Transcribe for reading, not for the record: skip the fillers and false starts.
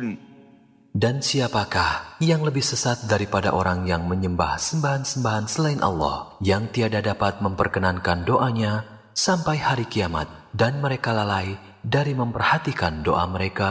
يضلون Dan siapakah yang lebih sesat daripada orang yang menyembah sembahan-sembahan selain Allah, yang tiada dapat memperkenankan doanya sampai hari kiamat, dan mereka lalai dari memperhatikan doa mereka